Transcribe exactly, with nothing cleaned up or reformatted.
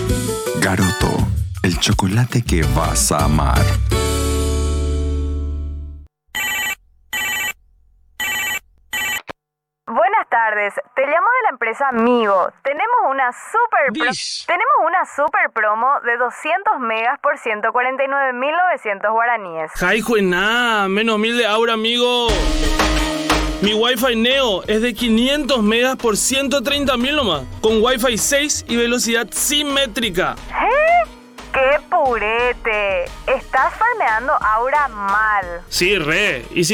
Garoto, el chocolate que vas a amar. Buenas tardes, te llamo de la empresa Migo. Tenemos una super pro- tenemos una super promo de doscientos megas por ciento cuarenta y nueve mil novecientos guaraníes. Jai, nada, menos mil de aura, amigo. Mi Wi-Fi Neo es de quinientos megas por ciento treinta mil nomás, con Wi-Fi seis y velocidad simétrica. ¿Eh? ¡Qué purete! Estás farmeando aura mal. Sí, re. Y si